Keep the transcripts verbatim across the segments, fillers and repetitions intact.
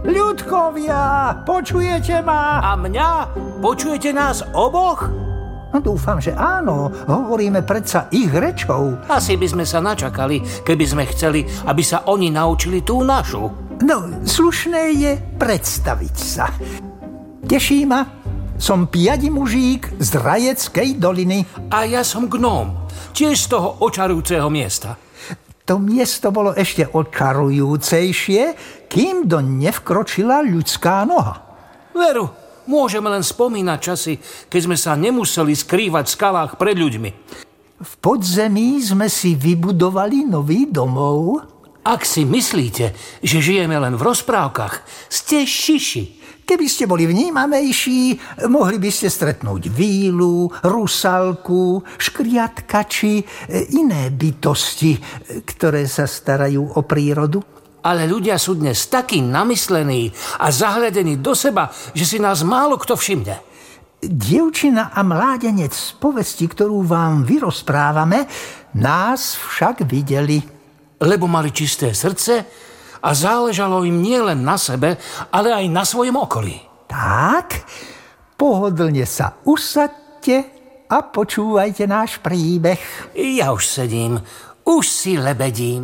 Ľudkovia, počujete ma? A mňa? Počujete nás oboch? No dúfam, že áno. Hovoríme predsa ich rečou. Asi by sme sa načakali, keby sme chceli, aby sa oni naučili tú našu. No, slušné je predstaviť sa. Teší ma, som piadi mužík z Rajeckej doliny. A ja som gnóm, tiež z toho očarujúceho miesta. To miesto bolo ešte očarujúcejšie, kým doň nevkročila ľudská noha. Veru, môžeme len spomínať časy, keď sme sa nemuseli skrývať v skalách pred ľuďmi. V podzemí sme si vybudovali nový domov. Ak si myslíte, že žijeme len v rozprávkach, ste šiši. Keby ste boli vnímavejší, mohli by ste stretnúť vílu, rusalku, škriatka či iné bytosti, ktoré sa starajú o prírodu. Ale ľudia sú dnes takí namyslení a zahľadení do seba, že si nás málo kto všimne. Dievčina a mládenec z povesti, ktorú vám vyrozprávame, nás však videli. Lebo mali čisté srdce a záležalo im nielen na sebe, ale aj na svojom okolí. Tak, pohodlne sa usaďte a počúvajte náš príbeh. Ja už sedím, už si lebedím.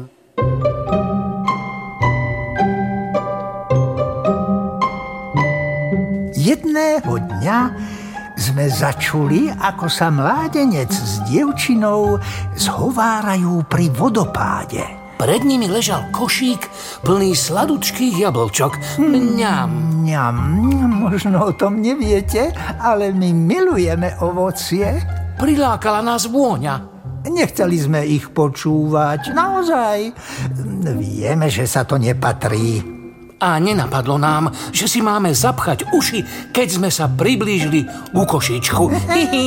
Jedného dňa sme začuli, ako sa mládenec s dievčinou zhovárajú pri vodopáde. Pred nimi ležal košík plný sladučkých jablčok. Mňam. Mňam, možno o tom neviete, ale my milujeme ovocie. Prilákala nás vôňa. Nechceli sme ich počúvať, naozaj. Vieme, že sa to nepatrí. A nenapadlo nám, že si máme zapchať uši, keď sme sa priblížili ku košíčku.